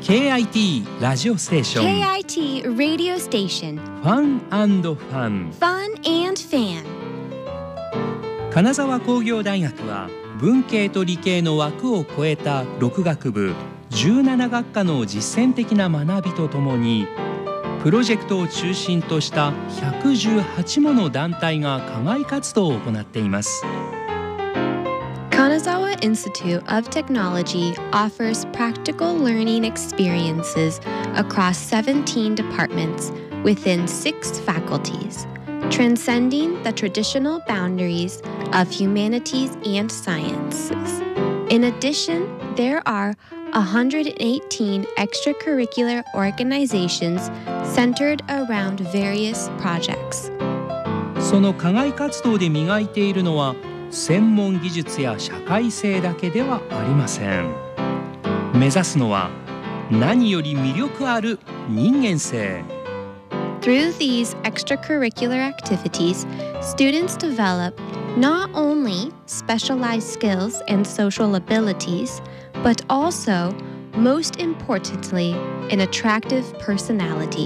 KIT ラジオステーション KIT Radio Station ファン&ファン Fun and Fan 金沢工業大学は文系と理系の枠を超えた6学部17学科の実践的な学びとともにプロジェクトを中心とした118もの団体が課外活動を行っています。 Kanazawa Institute of Technology offers practical learning experiences across 17 departments within 6 faculties, transcending the traditional boundaries of humanities and sciences. In addition, there are 118 extracurricular organizations centered around various projects. その課外活動で磨いているのは専門技術や社会性だけではありません。目指すのは何より魅力ある人間性。 Through these extracurricular activities, students develop not only specialized skills and social abilities, but also, most importantly, an attractive personality.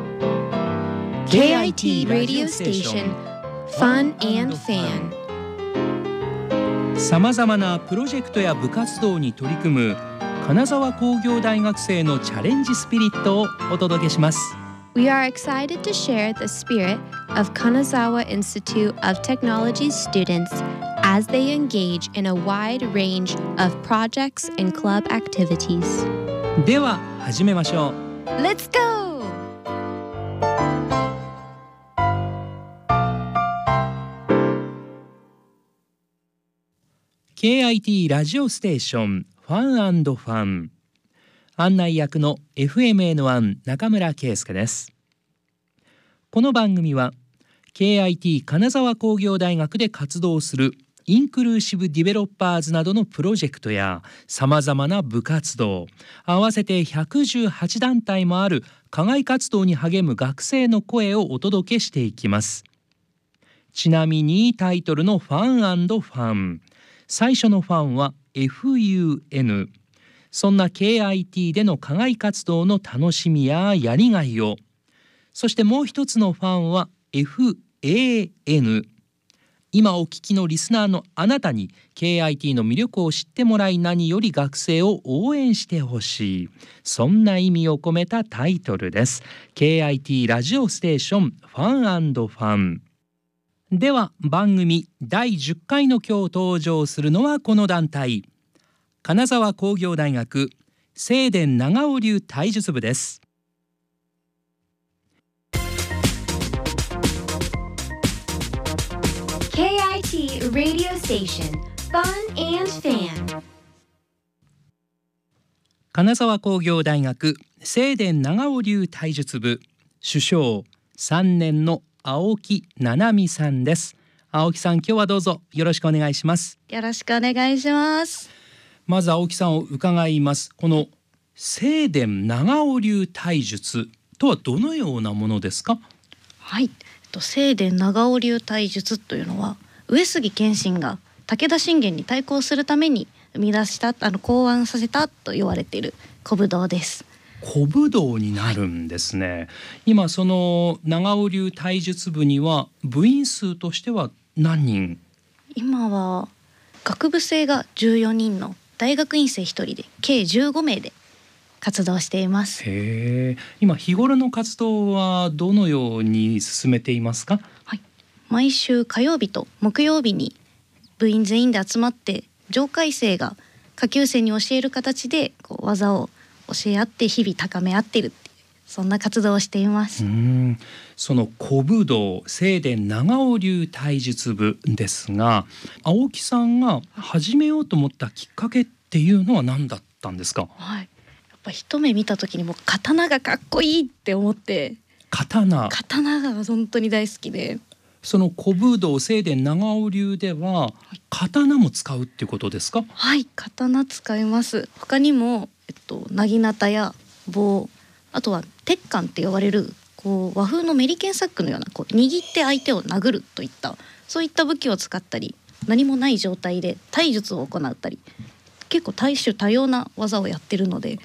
KIT Radio Station, Fun and Fan. さまざまなプロジェクトや部活動に取り組む金沢工業大学生のチャレンジスピリットをお届けします。 We are excited to share the spirit of Kanazawa Institute of Technology's students as they engage in a wide range of projects and club activities. では始めましょう。 Let's go! KIT ラジオステーションファン&ファン案内役の FMN1 中村圭介です。この番組は KIT 金沢工業大学で活動するインクルーシブディベロッパーズなどのプロジェクトやさまざまな部活動合わせて118団体もある課外活動に励む学生の声をお届けしていきます。ちなみにタイトルのファン&ファン最初のファンは FUN そんな KIT での課外活動の楽しみややりがいをそしてもう一つのファンは FAN 今お聞きのリスナーのあなたに KIT の魅力を知ってもらい何より学生を応援してほしいそんな意味を込めたタイトルです。 KIT ラジオステーションファン&ファンでは番組第10回の今日登場するのはこの団体金沢工業大学聖伝長尾流体術部です。 KIT Radio Station Fun and Fan 金沢工業大学聖伝長尾流体術部主将3年の青木七海さんです。青木さん、今日はどうぞよろしくお願いします。 よろしくお願いします。 まず青木さんを伺います。この聖伝長尾流体術とはどのようなものですか？ はい、聖伝長尾流体術というのは上杉謙信が武田信玄に対抗するために生み出した考案させたと言われている古武道です。 古武道になるんですね、はい、今その長尾流体術部には部員数としては何人？ 今は学部生が14人の大学院生1人で計15名で活動しています。 へー、今日頃の活動はどのように進めていますか？ はい、毎週火曜日と木曜日に部員全員で集まって上階生が下級生に教える形で技を教え合って日々高め合っているっていうそんな活動をしています。 その古武道聖伝長尾流体術部ですが青木さんが始めようと思ったきっかけっていうのは何だったんですか？ はい、やっぱ一目見た時にもう刀がかっこいいって思って刀が本当に大好きでその古武道聖伝長尾流では刀も使うっていうことですか？ はい、刀使います。他にもなぎなたや棒あとは鉄管って呼ばれる和風のメリケンサックのような握って相手を殴るといったそういった武器を使ったり何もない状態で体術を行ったり結構多種多様な技をやってるので